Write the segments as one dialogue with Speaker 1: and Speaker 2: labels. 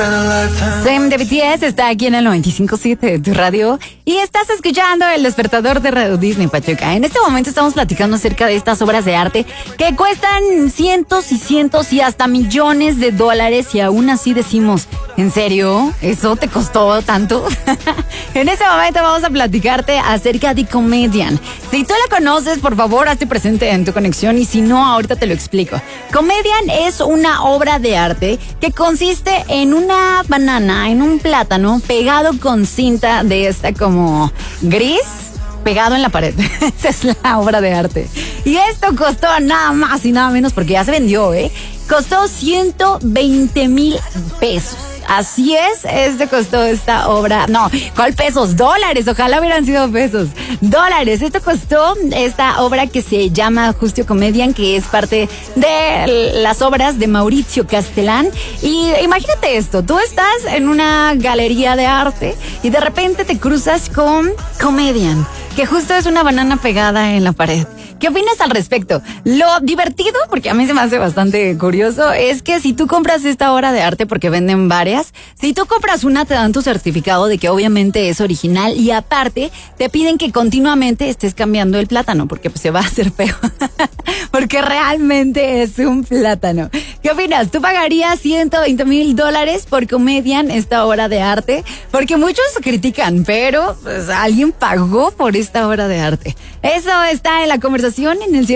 Speaker 1: Same de BTS está aquí en el 95.7 de tu radio y estás escuchando El Despertador de Radio Disney Pachuca. En este momento estamos platicando acerca de estas obras de arte que cuestan cientos y cientos y hasta millones de dólares y aún así decimos, ¿en serio? ¿Eso te costó tanto? En este momento vamos a platicarte acerca de Comedian. Si tú la conoces, por favor, hazte presente en tu conexión y si no, ahorita te lo explico. Comedian es una obra de arte que consiste en una banana, en un plátano pegado con cinta de esta como gris, pegado en la pared. Esa es la obra de arte. Y esto costó nada más y nada menos, porque ya se vendió, costó 120,000 pesos. Así es, costó esta obra. No, ¿cuál pesos? Dólares, ojalá hubieran sido pesos. Dólares, esto costó esta obra que se llama Justo Comedian, que es parte de las obras de Mauricio Castellán. Y imagínate esto, tú estás en una galería de arte y de repente te cruzas con Comedian, que justo es una banana pegada en la pared. ¿Qué opinas al respecto? Lo divertido, porque a mí se me hace bastante curioso, es que si tú compras esta obra de arte, porque venden varias, si tú compras una te dan tu certificado de que obviamente es original y aparte te piden que continuamente estés cambiando el plátano, porque pues se va a hacer feo. Porque realmente es un plátano. ¿Qué opinas? ¿Tú pagarías 120,000 dólares por Comedian, esta obra de arte? Porque muchos critican, pero pues alguien pagó por esta obra de arte. Eso está en la conversación en el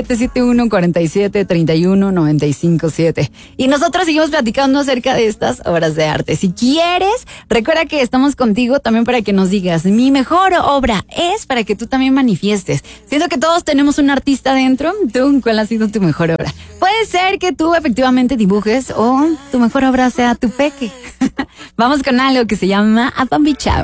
Speaker 1: 771-47-31-957. Y nosotros seguimos platicando acerca de estas obras de arte. Si quieres, recuerda que estamos contigo también para que nos digas, mi mejor obra es, para que tú también manifiestes. Siento que todos tenemos un artista dentro. ¿Tú cuál ha sido tu mejor obra? Puede ser que tú efectivamente dibujes o tu mejor obra sea tu peque. Vamos con algo que se llama Apambichao.